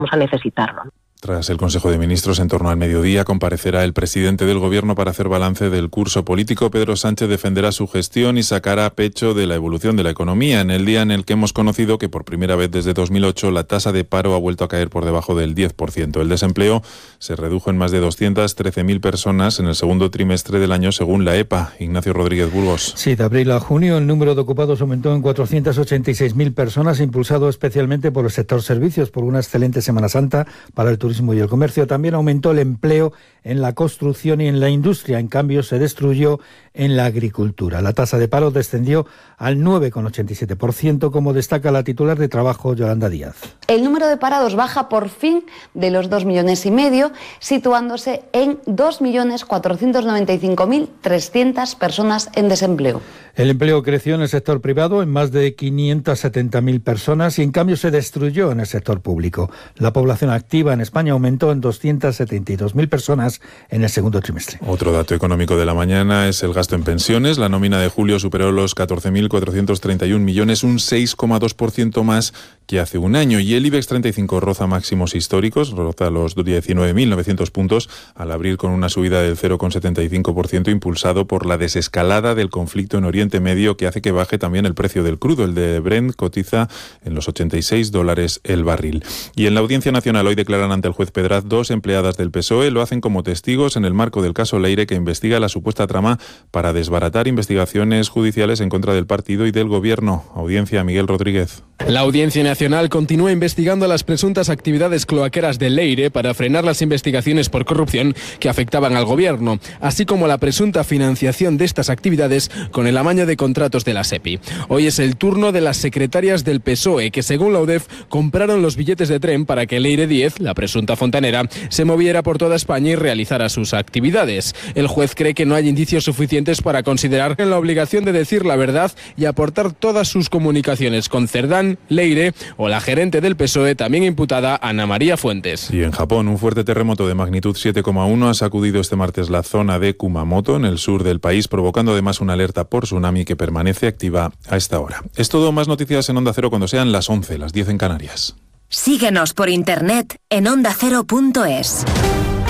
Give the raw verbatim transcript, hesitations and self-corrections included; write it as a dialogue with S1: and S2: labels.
S1: vamos a necesitarlo.
S2: Tras el Consejo de Ministros, en torno al mediodía, comparecerá el presidente del Gobierno para hacer balance del curso político. Pedro Sánchez defenderá su gestión y sacará pecho de la evolución de la economía en el día en el que hemos conocido que por primera vez desde dos mil ocho la tasa de paro ha vuelto a caer por debajo del diez por ciento. El desempleo se redujo en más de doscientas trece mil personas en el segundo trimestre del año, según la E P A. Ignacio Rodríguez Burgos.
S3: Sí, de abril a junio el número de ocupados aumentó en cuatrocientas ochenta y seis mil personas, impulsado especialmente por el sector servicios, por una excelente Semana Santa para el turismo y el comercio. También aumentó el empleo en la construcción y en la industria. En cambio, se destruyó en la agricultura. La tasa de paro descendió al nueve coma ochenta y siete por ciento, como destaca la titular de Trabajo, Yolanda Díaz.
S4: El número de parados baja por fin de los dos millones y medio, situándose en dos millones cuatrocientos noventa y cinco mil trescientas personas en desempleo.
S3: El empleo creció en el sector privado en más de quinientas setenta mil personas y en cambio se destruyó en el sector público. La población activa en España aumentó en doscientas setenta y dos mil personas en el segundo trimestre.
S2: Otro dato económico de la mañana es el gasto en pensiones. La nómina de julio superó los catorce mil cuatrocientos treinta y un millones, un seis coma dos por ciento más que hace un año. Y el IBEX treinta y cinco roza máximos históricos, roza los diecinueve mil novecientos puntos al abrir con una subida del cero coma setenta y cinco por ciento, impulsado por la desescalada del conflicto en Oriente Medio, que hace que baje también el precio del crudo. El de Brent cotiza en los ochenta y seis dólares el barril. Y en la Audiencia Nacional hoy declaran ante el juez Pedraz dos empleadas del P S O E. Lo hacen como testigos en el marco del caso Leire, que investiga la supuesta trama para desbaratar investigaciones judiciales en contra del partido y del gobierno. Audiencia, Miguel Rodríguez.
S5: La Audiencia Nacional continúa investigando las presuntas actividades cloaqueras de Leire para frenar las investigaciones por corrupción que afectaban al gobierno, así como la presunta financiación de estas actividades con el amaño de contratos de la SEPI. Hoy es el turno de las secretarias del P S O E, que según la U D E F compraron los billetes de tren para que Leire Díez, la presunta fontanera, se moviera por toda España y realizara sus actividades. El juez cree que no hay indicios suficientes para considerar la obligación de decir la verdad y aportar todas sus comunicaciones con Cerdán, Leire o la gerente del P S O E, también imputada, Ana María Fuentes.
S2: Y en Japón, un fuerte terremoto de magnitud siete coma uno ha sacudido este martes la zona de Kumamoto, en el sur del país, provocando además una alerta por tsunami que permanece activa a esta hora. Es todo. Más noticias en Onda Cero cuando sean las once, las diez en Canarias.
S6: Síguenos por internet en onda cero punto es.